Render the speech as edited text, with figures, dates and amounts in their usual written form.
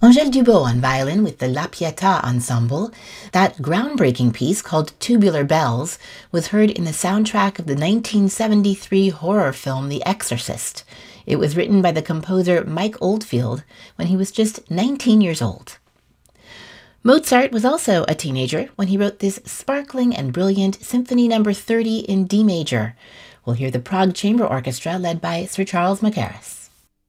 Angèle Dubot on violin with the La Pietà Ensemble. That groundbreaking piece, called Tubular Bells, was heard in the soundtrack of the 1973 horror film The Exorcist. It was written by the composer Mike Oldfield when he was just 19 years old. Mozart was also a teenager when he wrote this sparkling and brilliant Symphony No. 30 in D major. We'll hear the Prague Chamber Orchestra led by Sir Charles Mackerras.